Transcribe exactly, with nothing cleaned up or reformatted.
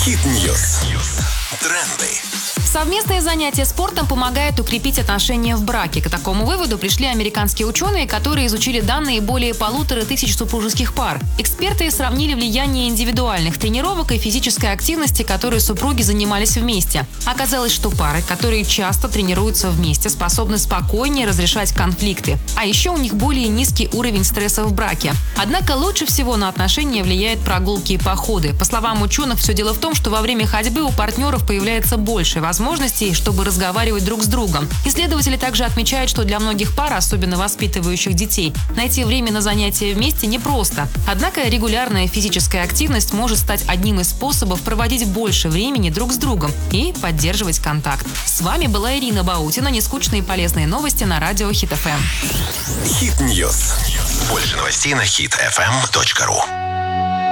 Хит-ньюс. Тренды. Совместные занятия спортом помогают укрепить отношения в браке. К такому выводу пришли американские ученые, которые изучили данные более полутора тысяч супружеских пар. Эксперты сравнили влияние индивидуальных тренировок и физической активности, которые супруги занимались вместе. Оказалось, что пары, которые часто тренируются вместе, способны спокойнее разрешать конфликты. А еще у них более низкий уровень стресса в браке. Однако лучше всего на отношения влияют прогулки и походы. По словам ученых, все дело в том, что во время ходьбы у партнеров появляется больше возможностей, чтобы разговаривать друг с другом. Исследователи также отмечают, что для многих пар, особенно воспитывающих детей, найти время на занятия вместе непросто. Однако регулярная физическая активность может стать одним из способов проводить больше времени друг с другом и поддерживать контакт. С вами была Ирина Баутина. Нескучные и полезные новости на радио Хит эф эм. Хит-ньюс. Больше новостей на хит эф эм точка ру.